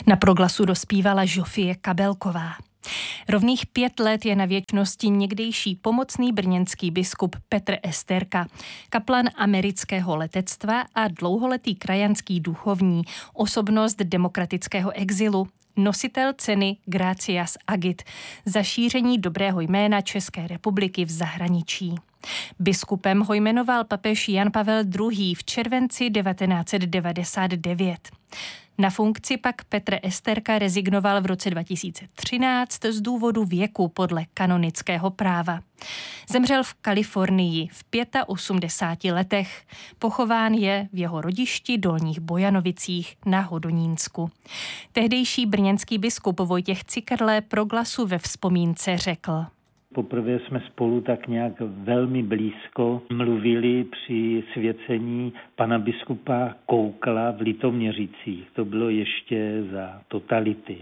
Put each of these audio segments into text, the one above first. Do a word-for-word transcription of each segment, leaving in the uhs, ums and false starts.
Na proglasu dospívala Žofie Kabelková. Rovných pět let je na věčnosti někdejší pomocný brněnský biskup Petr Esterka, kaplan amerického letectva a dlouholetý krajanský duchovní, osobnost demokratického exilu, nositel ceny Gratias Agit za šíření dobrého jména České republiky v zahraničí. Biskupem ho jmenoval papež Jan Pavel druhý. v červenci devatenáct set devadesát devět. Na funkci pak Petr Esterka rezignoval v roce dva tisíce třináct z důvodu věku podle kanonického práva. Zemřel v Kalifornii v osmdesáti pěti letech. Pochován je v jeho rodišti Dolních Bojanovicích na Hodonínsku. Tehdejší brněnský biskup Vojtěch Cikrle proglasu ve vzpomínce řekl: Poprvé jsme spolu tak nějak velmi blízko mluvili při svěcení pana biskupa Koukla v Litoměřicích. To bylo ještě za totality.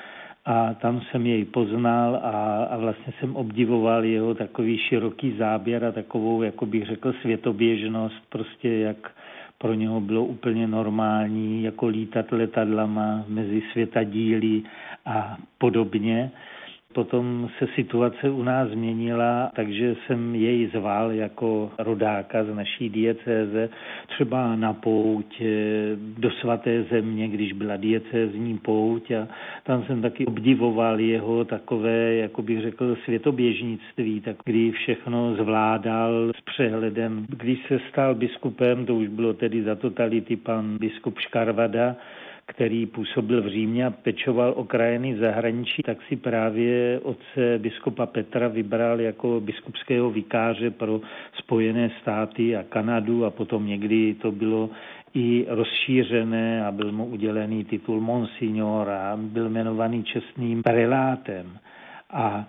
A tam jsem jej poznal a, a vlastně jsem obdivoval jeho takový široký záběr a takovou, jako bych řekl, světoběžnost, prostě jak pro něho bylo úplně normální, jako lítat letadlama mezi světadíly a podobně. Potom se situace u nás změnila, takže jsem jej zval jako rodáka z naší diecéze třeba na pouť do svaté země, když byla diecézní pouť, a tam jsem taky obdivoval jeho takové, jako bych řekl, světoběžnictví, tak kdy všechno zvládal s přehledem. Když se stal biskupem, to už bylo tedy za totality pan biskup Škarvada, který působil v Římě a pečoval o krajiny v zahraničí, tak si právě otce biskupa Petra vybral jako biskupského vikáře pro Spojené státy a Kanadu a potom někdy to bylo i rozšířené a byl mu udělený titul Monsignor a byl jmenovaný čestným prelátem. A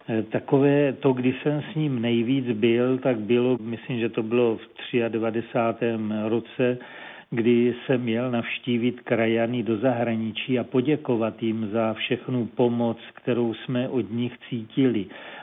takové to, když jsem s ním nejvíc byl, tak bylo, myslím, že to bylo v devadesátém třetím roce, kdy jsem měl navštívit krajany do zahraničí a poděkovat jim za všechnu pomoc, kterou jsme od nich cítili,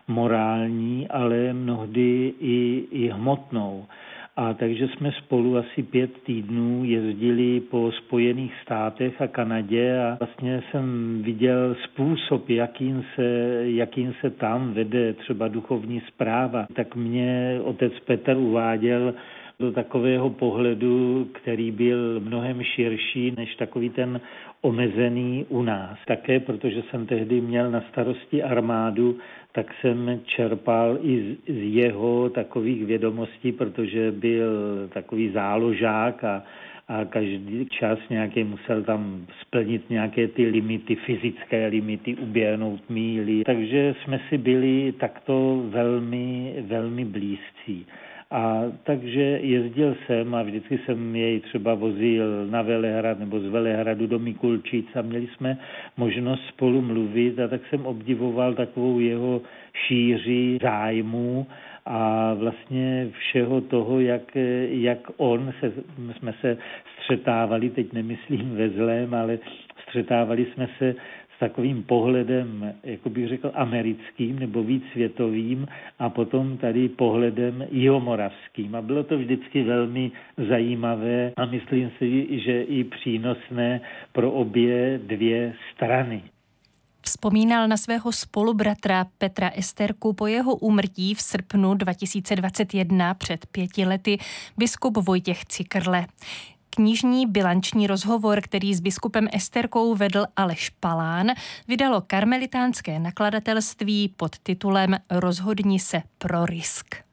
morální, ale mnohdy i, i hmotnou. A takže jsme spolu asi pět týdnů jezdili po Spojených státech a Kanadě a vlastně jsem viděl způsob, jakým se, jakým se tam vede třeba duchovní správa. Tak mě otec Petr uváděl do takového pohledu, který byl mnohem širší než takový ten omezený u nás. Také protože jsem tehdy měl na starosti armádu, tak jsem čerpal i z jeho takových vědomostí, protože byl takový záložák a, a každý čas nějaký musel tam splnit nějaké ty limity, fyzické limity, uběhnout míly. Takže jsme si byli takto velmi, velmi blízcí. A takže jezdil jsem a vždycky jsem jej třeba vozil na Velehrad nebo z Velehradu do Mikulčic a měli jsme možnost spolu mluvit a tak jsem obdivoval takovou jeho šíři zájmu a vlastně všeho toho, jak, jak on, se, jsme se střetávali, teď nemyslím ve zlém, ale střetávali jsme se s takovým pohledem, jako bych řekl, americkým nebo víc světovým a potom tady pohledem jihomoravským. A bylo to vždycky velmi zajímavé a myslím si, že i přínosné pro obě dvě strany. Vzpomínal na svého spolubratra Petra Esterku po jeho úmrtí v srpnu dva tisíce dvacet jedna před pěti lety biskup Vojtěch Cikrle. Knižní bilanční rozhovor, který s biskupem Esterkou vedl Aleš Palán, vydalo karmelitánské nakladatelství pod titulem Rozhodni se pro risk.